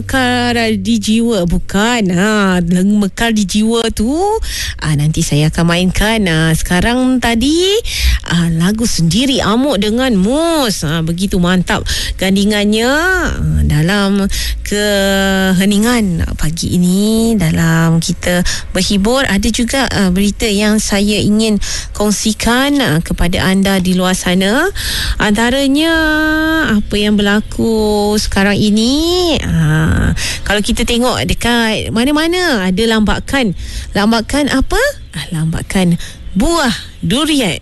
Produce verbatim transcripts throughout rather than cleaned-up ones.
Mekar di jiwa, bukan ha, mekar di jiwa tu ah, nanti saya akan mainkan. ah, Sekarang tadi ah, lagu Sendiri Amuk dengan Mus, ah, begitu mantap gandingannya ah, dalam keheningan pagi ini. Dalam kita berhibur, ada juga ah, berita yang saya ingin kongsikan ah, kepada anda di luar sana. Antaranya apa yang berlaku sekarang ini. ah, Kalau kita tengok dekat mana-mana ada lambakan. Lambakan apa? Ah, lambakan buah durian.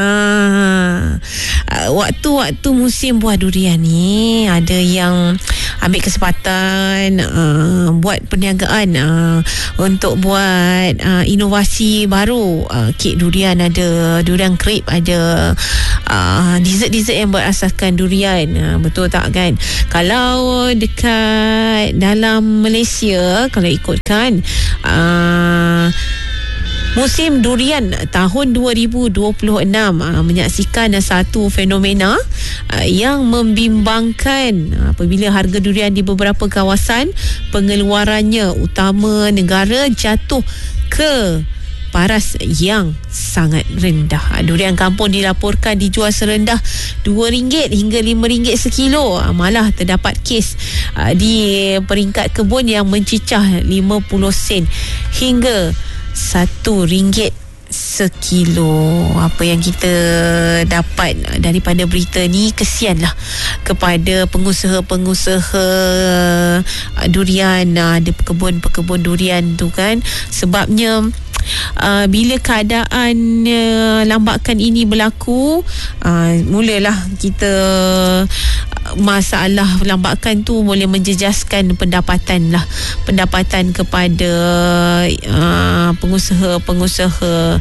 Ah, waktu-waktu musim buah durian ni, ada yang ambil kesempatan uh, buat perniagaan uh, untuk buat uh, inovasi baru. Uh, kek durian ada, durian crepe ada, uh, dessert-dessert yang berasaskan durian. Uh, betul tak kan? Kalau dekat dalam Malaysia, kalau ikutkan uh, musim durian tahun dua ribu dua puluh enam aa, menyaksikan satu fenomena aa, yang membimbangkan apabila harga durian di beberapa kawasan pengeluarannya utama negara jatuh ke paras yang sangat rendah. Durian kampung dilaporkan dijual serendah dua ringgit hingga lima ringgit sekilo. Malah terdapat kes di peringkat kebun yang mencicah lima puluh sen hingga satu ringgit sekilo. Apa yang kita dapat daripada berita ni, kesianlah kepada pengusaha-pengusaha durian, ada pekebun-pekebun durian tu kan. Sebabnya Uh, bila keadaan uh, lambakan ini berlaku, uh, mulalah kita uh, masalah lambakan tu boleh menjejaskan pendapatan lah, pendapatan kepada uh, pengusaha-pengusaha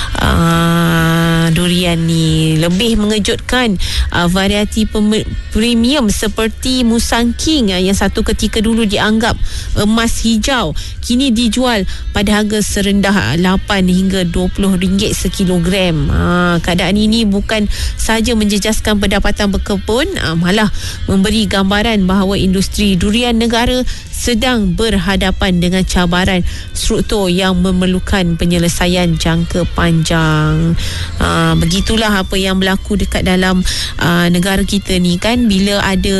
uh, durian ni. Lebih mengejutkan, uh, varieti pem- premium seperti Musang King uh, yang satu ketika dulu dianggap emas hijau, kini dijual pada harga serendah lapan hingga dua puluh ringgit sekilogram. Ha, keadaan ini bukan sahaja menjejaskan pendapatan berkebun, ha, malah memberi gambaran bahawa industri durian negara sedang berhadapan dengan cabaran struktur yang memerlukan penyelesaian jangka panjang. Ha, begitulah apa yang berlaku dekat dalam uh, negara kita ni kan. Bila ada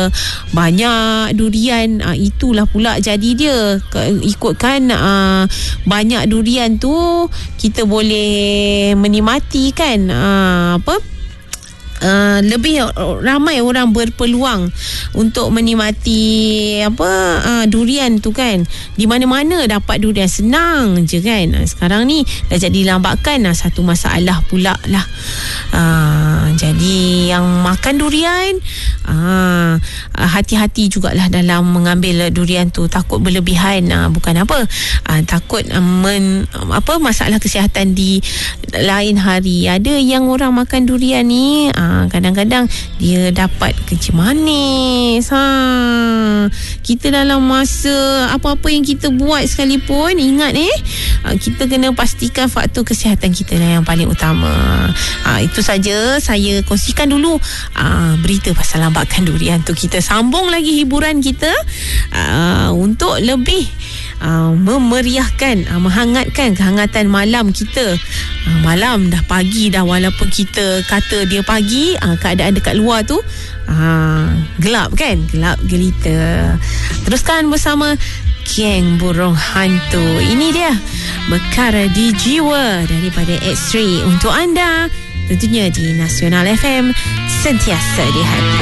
banyak durian, uh, itulah pula jadi dia. Ikutkan uh, banyak durian tu, kita boleh menikmati kan uh, apa Uh, lebih ramai orang berpeluang untuk menikmati apa uh, durian tu kan. Di mana-mana dapat durian, senang je kan. Uh, sekarang ni dah jadi lambakan, uh, satu masalah pula lah. Uh, jadi yang makan durian, uh, uh, hati-hati jugalah dalam mengambil durian tu. Takut berlebihan, uh, bukan apa, uh, takut uh, men, apa masalah kesihatan di lain hari. Ada yang orang makan durian ni, uh, kadang-kadang dia dapat kencing manis. Ha, kita dalam masa apa-apa yang kita buat sekalipun, ingat eh, kita kena pastikan faktor kesihatan kita lah yang paling utama. Ha, itu saja saya kongsikan dulu ha, berita pasal lambakan durian tu. Kita sambung lagi hiburan kita ha, untuk lebih Uh, memeriahkan, uh, menghangatkan kehangatan malam kita. uh, Malam dah pagi dah, walaupun kita kata dia pagi, uh, keadaan dekat luar tu uh, gelap kan, gelap gelita. Teruskan bersama Geng Burung Hantu. Ini dia Mekar di Jiwa daripada X-Ray untuk anda, tentunya di Nasional F M, sentiasa di hati.